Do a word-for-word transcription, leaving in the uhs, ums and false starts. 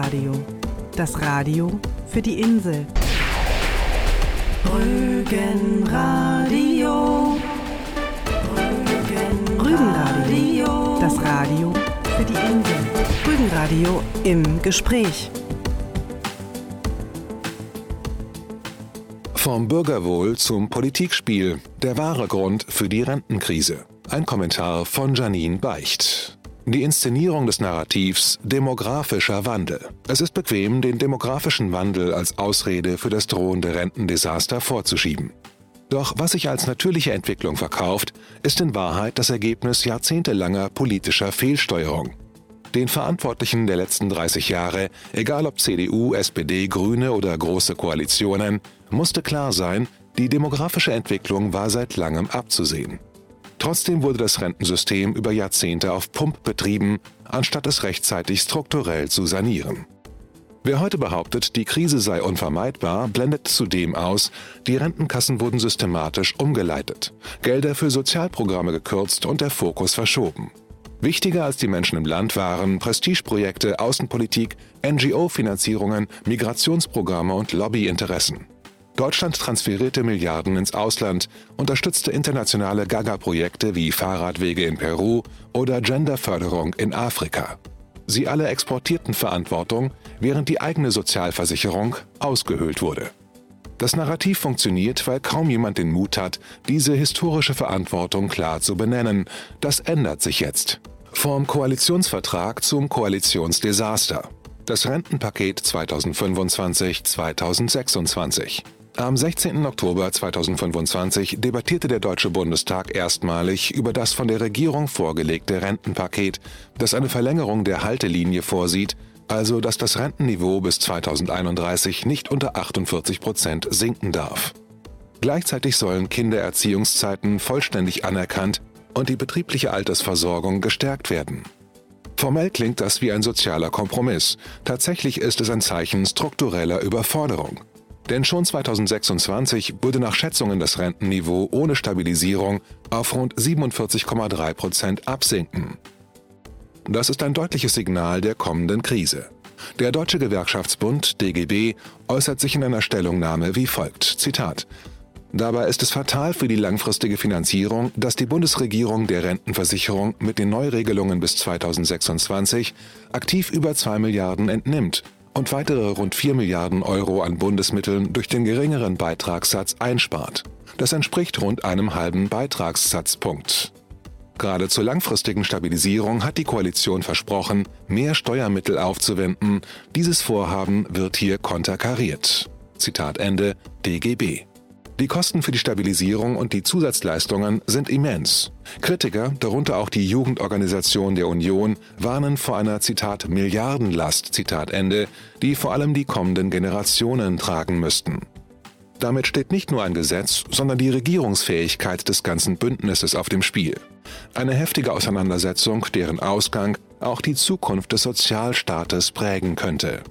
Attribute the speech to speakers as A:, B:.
A: Brückenradio. Das Radio für die Insel. Brückenradio. Brückenradio. Das Radio für die Insel. Brückenradio im Gespräch.
B: Vom Bürgerwohl zum Politikspiel. Der wahre Grund für die Rentenkrise. Ein Kommentar von Janine Beicht. Die Inszenierung des Narrativs demografischer Wandel. Es ist bequem, den demografischen Wandel als Ausrede für das drohende Rentendesaster vorzuschieben. Doch was sich als natürliche Entwicklung verkauft, ist in Wahrheit das Ergebnis jahrzehntelanger politischer Fehlsteuerung. Den Verantwortlichen der letzten dreißig Jahre, egal ob C D U, S P D, Grüne oder Große Koalitionen, musste klar sein, die demografische Entwicklung war seit langem abzusehen. Trotzdem wurde das Rentensystem über Jahrzehnte auf Pump betrieben, anstatt es rechtzeitig strukturell zu sanieren. Wer heute behauptet, die Krise sei unvermeidbar, blendet zudem aus, die Rentenkassen wurden systematisch umgeleitet, Gelder für Sozialprogramme gekürzt und der Fokus verschoben. Wichtiger als die Menschen im Land waren Prestigeprojekte, Außenpolitik, N G O-Finanzierungen, Migrationsprogramme und Lobbyinteressen. Deutschland transferierte Milliarden ins Ausland, unterstützte internationale Gaga-Projekte wie Fahrradwege in Peru oder Genderförderung in Afrika. Sie alle exportierten Verantwortung, während die eigene Sozialversicherung ausgehöhlt wurde. Das Narrativ funktioniert, weil kaum jemand den Mut hat, diese historische Verantwortung klar zu benennen. Das ändert sich jetzt. Vom Koalitionsvertrag zum Koalitionsdesaster. Das Rentenpaket zweitausendfünfundzwanzig bis zweitausendsechsundzwanzig. Am sechzehnten Oktober zweitausendfünfundzwanzig debattierte der Deutsche Bundestag erstmalig über das von der Regierung vorgelegte Rentenpaket, das eine Verlängerung der Haltelinie vorsieht, also dass das Rentenniveau bis zweitausendeinunddreißig nicht unter achtundvierzig Prozent sinken darf. Gleichzeitig sollen Kindererziehungszeiten vollständig anerkannt und die betriebliche Altersversorgung gestärkt werden. Formell klingt das wie ein sozialer Kompromiss. Tatsächlich ist es ein Zeichen struktureller Überforderung. Denn schon zweitausendsechsundzwanzig würde nach Schätzungen das Rentenniveau ohne Stabilisierung auf rund siebenundvierzig Komma drei Prozent absinken. Das ist ein deutliches Signal der kommenden Krise. Der Deutsche Gewerkschaftsbund D G B äußert sich in einer Stellungnahme wie folgt, Zitat: Dabei ist es fatal für die langfristige Finanzierung, dass die Bundesregierung der Rentenversicherung mit den Neuregelungen bis zweitausendsechsundzwanzig aktiv über zwei Milliarden entnimmt und weitere rund vier Milliarden Euro an Bundesmitteln durch den geringeren Beitragssatz einspart. Das entspricht rund einem halben Beitragssatzpunkt. Gerade zur langfristigen Stabilisierung hat die Koalition versprochen, mehr Steuermittel aufzuwenden. Dieses Vorhaben wird hier konterkariert. Zitat Ende, D G B. Die Kosten für die Stabilisierung und die Zusatzleistungen sind immens. Kritiker, darunter auch die Jugendorganisation der Union, warnen vor einer, Zitat, Milliardenlast, Zitat Ende, die vor allem die kommenden Generationen tragen müssten. Damit steht nicht nur ein Gesetz, sondern die Regierungsfähigkeit des ganzen Bündnisses auf dem Spiel. Eine heftige Auseinandersetzung, deren Ausgang auch die Zukunft des Sozialstaates prägen könnte.